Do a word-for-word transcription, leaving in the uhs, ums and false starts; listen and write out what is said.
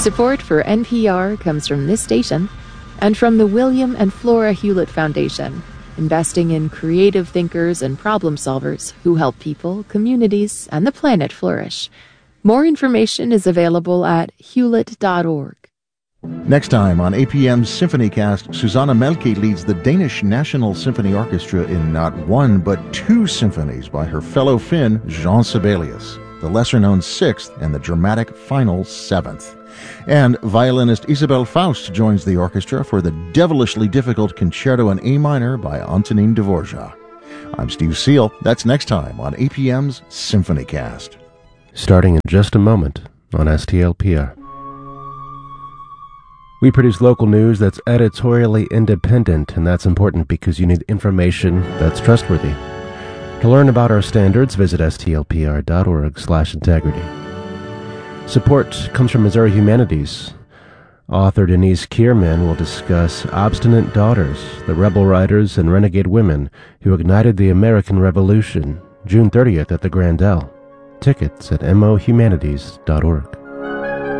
Support for N P R comes from this station and from the William and Flora Hewlett Foundation, investing in creative thinkers and problem solvers who help people, communities, and the planet flourish. More information is available at hewlett dot org. Next time on A P M's SymphonyCast, Susanna Melke leads the Danish National Symphony Orchestra in not one but two symphonies by her fellow Finn, Jean Sibelius, the lesser-known Sixth and the dramatic final Seventh. And violinist Isabel Faust joins the orchestra for the devilishly difficult Concerto in A minor by Antonin Dvorak. I'm Steve Seal. That's next time on A P M's SymphonyCast. Starting in just a moment on S T L P R. We produce local news that's editorially independent, and that's important because you need information that's trustworthy. To learn about our standards, visit S T L P R dot org slash integrity. Support comes from Missouri Humanities. Author Denise Kierman will discuss Obstinate Daughters, the rebel riders and renegade women who ignited the American Revolution, June thirtieth at the Grandel. Tickets at M O humanities dot org.